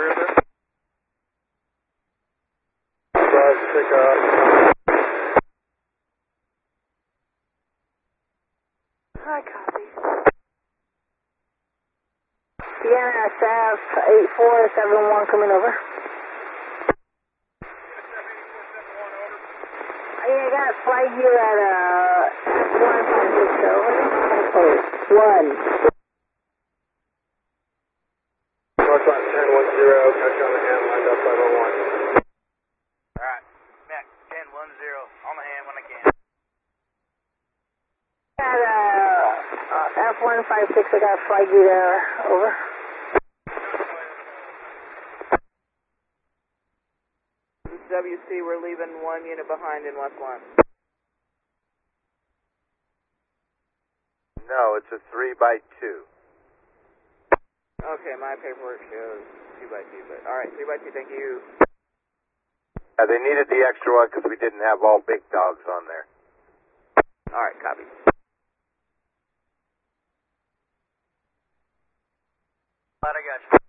Hi, copy. Sienna SF 8471 coming over. I got a flight here at F156 over. One. Northbound 1010, catch on the hand, lined up 501. Alright, Mac 1010, on the hand when I can. At F156, I got a flight here there, over. WC, we're leaving one unit behind in West Lawn. No, it's a 3x2. Okay, my paperwork shows 2x2, but alright, 3x2, thank you. They needed the extra one because we didn't have all big dogs on there. Alright, copy. Glad I got you.